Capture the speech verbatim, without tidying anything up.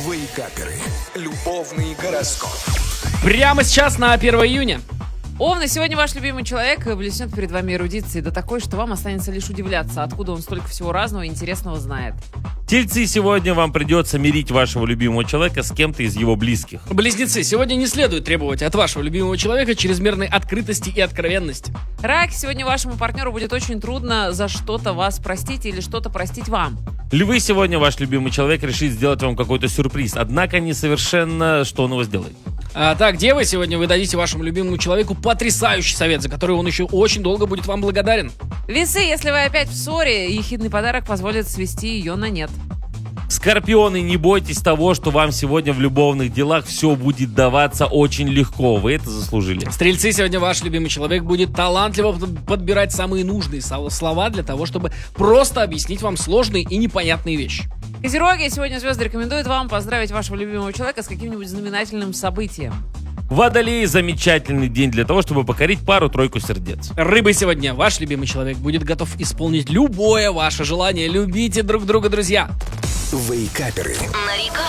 Вейкаперы. Любовный гороскоп. Прямо сейчас на первое июня. Овны, сегодня ваш любимый человек блеснет перед вами эрудицией, да такой, что вам останется лишь удивляться, откуда он столько всего разного и интересного знает. Тельцы, сегодня вам придется мирить вашего любимого человека с кем-то из его близких. Близнецы, сегодня не следует требовать от вашего любимого человека чрезмерной открытости и откровенности. Раки, сегодня вашему партнеру будет очень трудно за что-то вас простить или что-то простить вам. Львы, сегодня ваш любимый человек решит сделать вам какой-то сюрприз, однако не совершенно, что он его сделает. А так, девы, сегодня вы дадите вашему любимому человеку потрясающий совет, за который он еще очень долго будет вам благодарен. Весы, если вы опять в ссоре, ехидный подарок позволит свести ее на нет. Скорпионы, не бойтесь того, что вам сегодня в любовных делах все будет даваться очень легко. Вы это заслужили. Стрельцы, сегодня ваш любимый человек будет талантливо подбирать самые нужные слова для того, чтобы просто объяснить вам сложные и непонятные вещи. Козероги, сегодня звезды рекомендуют вам поздравить вашего любимого человека с каким-нибудь знаменательным событием. Водолеи, замечательный день для того, чтобы покорить пару-тройку сердец. Рыбы, сегодня ваш любимый человек будет готов исполнить любое ваше желание. Любите друг друга, друзья. Вейкаперы. На река.